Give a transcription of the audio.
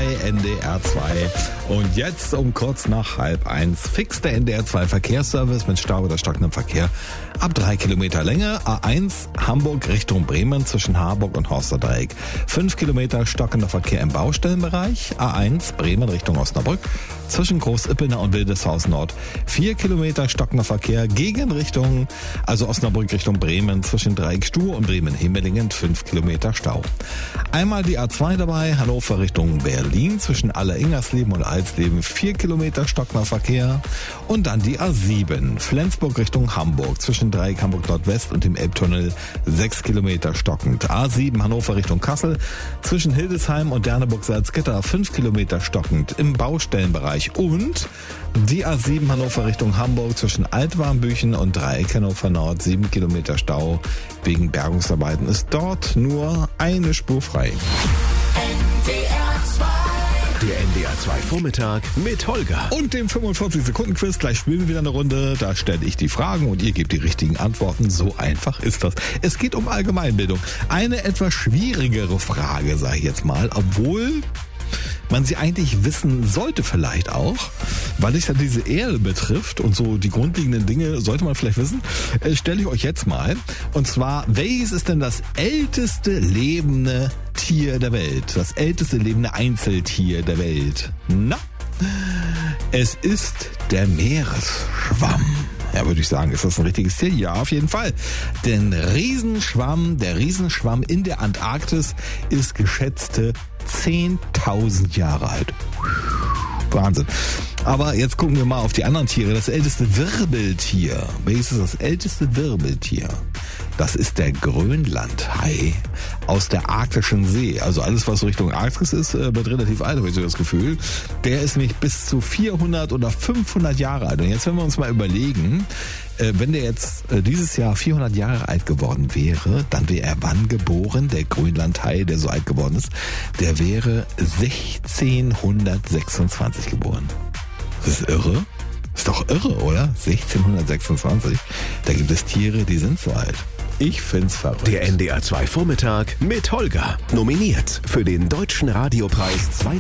bei NDR 2. Und jetzt um kurz nach 12:30 fix der NDR 2 Verkehrsservice mit Stau oder stockendem Verkehr ab 3 Kilometer Länge. A1 Hamburg Richtung Bremen zwischen Harburg und Horsterdreieck. 5 Kilometer stockender Verkehr im Baustellenbereich. A1 Bremen Richtung Osnabrück zwischen Groß-Ippener und Wildeshausen Nord. 4 Kilometer stockender Verkehr Gegenrichtung, also Osnabrück Richtung Bremen zwischen Dreieckstuhl und Bremen-Himmelingen. 5 Kilometer Stau. Einmal die A2 dabei, Hannover Richtung Berlin zwischen Aller-Ingersleben und Alsleben. 4 Kilometer stockender Verkehr. Und dann die A7 Flensburg Richtung Hamburg zwischen Dreieck Hamburg Nordwest und dem Elbtunnel. 6 Kilometer stockend. A7 Hannover Richtung Kassel zwischen Hildesheim und Derneburg-Salzgitter. 5 Kilometer stockend im Baustellenbereich. Und die A7 Hannover Richtung Hamburg zwischen Altwarmbüchen und Dreieck Hannover Nord. 7 Kilometer Stau. Wegen Bergungsarbeiten ist dort nur eine Spur frei. Der NDR 2 Vormittag mit Holger. Und dem 45-Sekunden-Quiz. Gleich spielen wir wieder eine Runde. Da stelle ich die Fragen und ihr gebt die richtigen Antworten. So einfach ist das. Es geht um Allgemeinbildung. Eine etwas schwierigere Frage, sage ich jetzt mal, obwohl man sie eigentlich wissen sollte vielleicht auch, weil es ja diese Erde betrifft und so die grundlegenden Dinge sollte man vielleicht wissen, stelle ich euch jetzt mal. Und zwar, welches ist denn das älteste lebende Tier der Welt? Das älteste lebende Einzeltier der Welt? Na, es ist der Meeresschwamm. Ja, würde ich sagen, ist das ein richtiges Tier? Ja, auf jeden Fall. Denn der Riesenschwamm in der Antarktis ist geschätzte 10.000 Jahre alt. Wahnsinn. Aber jetzt gucken wir mal auf die anderen Tiere. Das älteste Wirbeltier. Welches ist das älteste Wirbeltier? Das ist der Grönlandhai aus der arktischen See. Also alles, was Richtung Arktis ist, wird relativ alt, habe ich so das Gefühl. Der ist nämlich bis zu 400 oder 500 Jahre alt. Und jetzt, wenn wir uns mal überlegen, wenn der jetzt dieses Jahr 400 Jahre alt geworden wäre, dann wäre er wann geboren? Der Grönlandhai, der so alt geworden ist, der wäre 1626 geboren. Das ist irre. Ist doch irre, oder? 1626. Da gibt es Tiere, die sind so alt. Ich find's verrückt. Der NDR 2 Vormittag mit Holger. Nominiert für den Deutschen Radiopreis 2000.